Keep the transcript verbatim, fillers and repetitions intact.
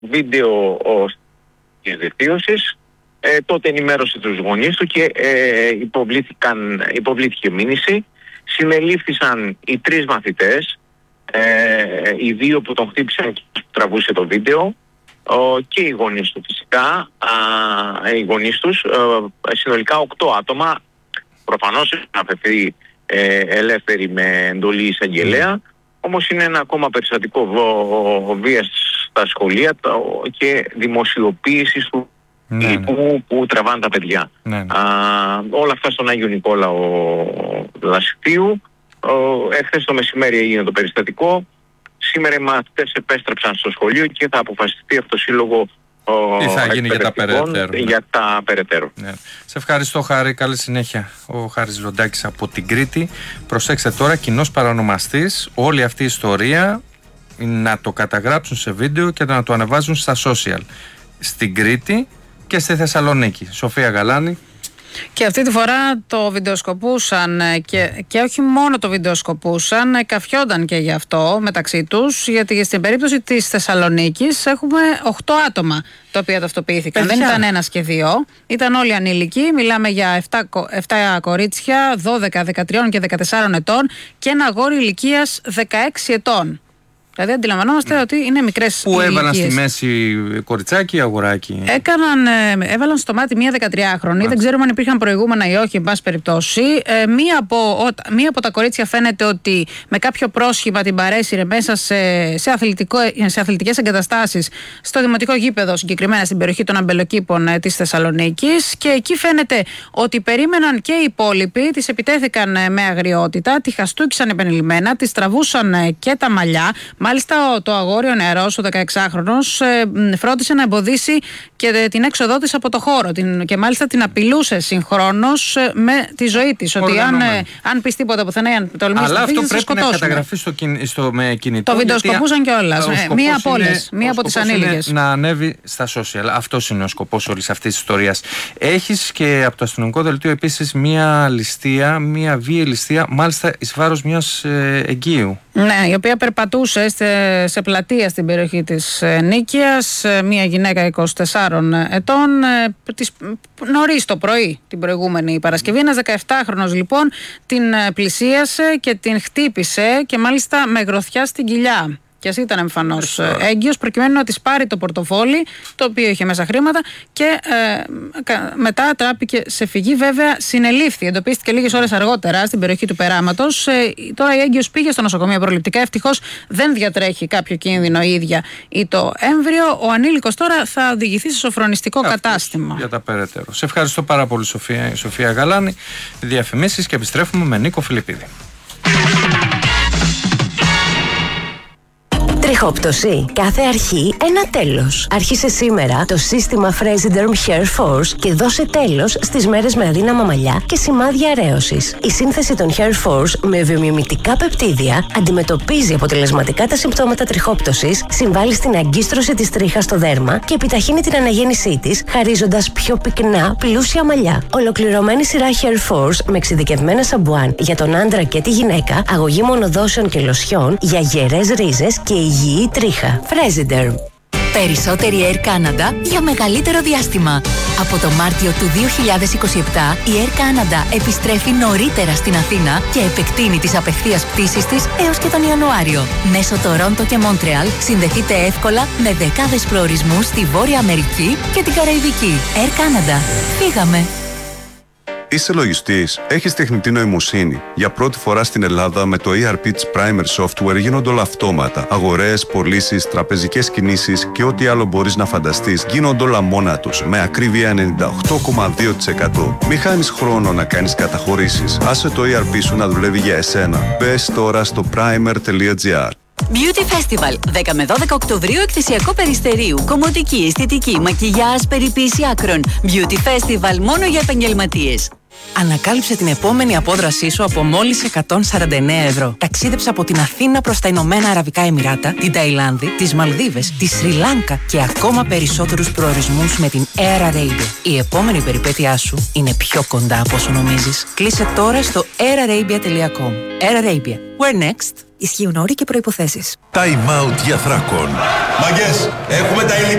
βίντεο της δικτύωσης, ε, τότε ενημέρωσε τους γονείς του και ε, υποβλήθηκαν, υποβλήθηκε μήνυση. Συνελήφθησαν οι τρεις μαθητές, ε, οι δύο που τον χτύπησαν και που τραβούσε το βίντεο, ο, και οι γονείς του φυσικά, α, οι γονείς τους, ε, συνολικά οκτώ άτομα. Προφανώς έχουν αφαιθεί ε, ελεύθεροι με εντολή εισαγγελέα, όμως είναι ένα ακόμα περιστατικό βίας στα σχολεία το, και δημοσιοποίησης του ναι, ναι. που, που τραβάνε τα παιδιά. Ναι, ναι. Α, όλα αυτά στον Άγιο Νικόλαο Λασιθίου. Εχθές το μεσημέρι έγινε το περιστατικό. Σήμερα οι μαθητές επέστρεψαν στο σχολείο και θα αποφασιστεί αυτό το σύλλογο τι θα γίνει για τα περαιτέρω. Για τα περαιτέρω. Ναι. Σε ευχαριστώ, Χάρη. Καλή συνέχεια. Ο Χάρης Λοντάκης από την Κρήτη. Προσέξτε τώρα, κοινός παρανομαστής, όλη αυτή η ιστορία να το καταγράψουν σε βίντεο και να το ανεβάζουν στα social. Στην Κρήτη και στη Θεσσαλονίκη. Σοφία Γαλάνη. Και αυτή τη φορά το βιντεοσκοπούσαν και, και όχι μόνο το βιντεοσκοπούσαν, καφιόνταν και γι' αυτό μεταξύ τους, γιατί στην περίπτωση της Θεσσαλονίκης έχουμε οκτώ άτομα τα οποία ταυτοποιήθηκαν. Παιδιά. Δεν ήταν ένας και δύο, ήταν όλοι ανήλικοι. Μιλάμε για επτά κορίτσια, δώδεκα, δεκατρία και δεκατέσσερα ετών και ένα αγόρι ηλικίας δεκαέξι ετών. Δηλαδή αντιλαμβανόμαστε ναι. ότι είναι μικρές ηλικίες. Που έβαλαν στη μέση κοριτσάκι ή αγοράκι. Έκαναν, έβαλαν στο μάτι μία δεκατριάχρονη. Δεν ξέρουμε αν υπήρχαν προηγούμενα ή όχι, εν πάση περιπτώσει. Ε, μία, από, ο, μία από τα κορίτσια φαίνεται ότι με κάποιο πρόσχημα την παρέσυρε μέσα σε, σε, σε αθλητικές εγκαταστάσεις στο δημοτικό γήπεδο, συγκεκριμένα στην περιοχή των Αμπελοκήπων ε, της Θεσσαλονίκης. Και εκεί φαίνεται ότι περίμεναν και οι υπόλοιποι, τις επιτέθηκαν ε, με αγριότητα, τη χαστούκισαν επανειλημμένα, τις τραβούσαν ε, και τα μαλλιά. Μάλιστα το αγόρι, ο νεαρός, ο δεκαεξάχρονος, φρόντισε να εμποδίσει και την έξοδό της από το χώρο και μάλιστα την απειλούσε συγχρόνως με τη ζωή της. Ότι αν, αν πεις τίποτα πουθενά, αν τολμήσεις αλλά να αυτό φύγεις, θα πρέπει σκοτώσουν. Να καταγραφεί στο, στο, με κινητό. Το βιντεοσκοπούσαν κιόλας. Μία από όλες. Μία από τις ανήλικες. Να ανέβει στα social. Αυτός είναι ο σκοπός όλης αυτής της ιστορίας. Έχεις και από το αστυνομικό δελτίο επίσης μία ληστεία, μία βίαιη ληστεία, μάλιστα εις βάρος μιας ε, εγκύου. Ναι, η οποία περπατούσε σε, σε πλατεία στην περιοχή της Νίκαιας, μια γυναίκα είκοσι τεσσάρων ετών, της, νωρίς το πρωί την προηγούμενη Παρασκευή. Ένας δεκαεπτάχρονος λοιπόν την πλησίασε και την χτύπησε και μάλιστα με γροθιά στην κοιλιά. Και ας ήταν εμφανώς έγκυος, προκειμένου να της πάρει το πορτοφόλι, το οποίο είχε μέσα χρήματα, και ε, μετά τράπηκε σε φυγή. Βέβαια, συνελήφθη. Εντοπίστηκε λίγες ώρες αργότερα στην περιοχή του Περάματος. Ε, τώρα η έγκυος πήγε στο νοσοκομείο προληπτικά. Ευτυχώς δεν διατρέχει κάποιο κίνδυνο η ίδια ή το έμβριο. Ο ανήλικος τώρα θα οδηγηθεί σε σοφρονιστικό Αυτός κατάστημα. Για τα περαιτέρω. Σε ευχαριστώ πάρα πολύ, Σοφία, Σοφία Γαλάνη. Διαφημίσεις και επιστρέφουμε με Νίκο Φιλιππίδη. Τριχόπτωση. Κάθε αρχή ένα τέλος. Άρχισε σήμερα το σύστημα Fresiderm Hair Force και δώσε τέλος στις μέρες με αδύναμα μαλλιά και σημάδια αρέωσης. Η σύνθεση των Hair Force με βιομιμητικά πεπτίδια αντιμετωπίζει αποτελεσματικά τα συμπτώματα τριχόπτωσης, συμβάλλει στην αγκίστρωση της τρίχας στο δέρμα και επιταχύνει την αναγέννησή της, χαρίζοντας πιο πυκνά, πλούσια μαλλιά. Ολοκληρωμένη σειρά Hair Force με εξειδικευμένα σαμπουάν για τον άντρα και τη γυναίκα, αγωγή μονοδόσεων και λοσιών για γερές ρίζες και υγιή τρίχα. Fresiderm. Περισσότερη Air Canada για μεγαλύτερο διάστημα. Από το Μάρτιο του δύο χιλιάδες είκοσι επτά η Air Canada επιστρέφει νωρίτερα στην Αθήνα και επεκτείνει τις απευθείας πτήσεις της έως και τον Ιανουάριο. Μέσω Τορόντο και Μόντρεαλ συνδεθείτε εύκολα με δεκάδες προορισμούς στη Βόρεια Αμερική και την Καραϊβική. Air Canada. Φύγαμε! Είσαι λογιστής, έχεις τεχνητή νοημοσύνη. Για πρώτη φορά στην Ελλάδα με το ι αρ πι της Primer Software γίνονται όλα αυτόματα. Αγορές, πωλήσεις, τραπεζικές κινήσεις και ό,τι άλλο μπορείς να φανταστείς γίνονται όλα μόνα τους, με ακρίβεια ενενήντα οκτώ κόμμα δύο τοις εκατό. Μη χάνεις χρόνο να κάνεις καταχωρήσεις. Άσε το ι αρ πι σου να δουλεύει για εσένα. Μπες τώρα στο primer τελεία gr. Beauty Festival, δέκα με δώδεκα Οκτωβρίου, εκθεσιακό Περιστερίου. Κομμωτική, αισθητική, μακιγιάζ, περιποίηση άκρων. Beauty Festival μόνο για επαγγελματίες. Ανακάλυψε την επόμενη απόδρασή σου από μόλις εκατόν σαράντα εννέα ευρώ. Ταξίδεψε από την Αθήνα προς τα Ηνωμένα Αραβικά Εμιράτα, την Ταϊλάνδη, τις Μαλδίβες, τη Σρι Λάνκα και ακόμα περισσότερους προορισμούς με την Air Arabia. Η επόμενη περιπέτειά σου είναι πιο κοντά από όσο νομίζεις. Κλείσε τώρα στο air arabia τελεία com. Air Arabia. Where next? Ισχύουν όροι και προϋποθέσεις. Time out για θράκων. Μαγκές, έχουμε τα υλικά.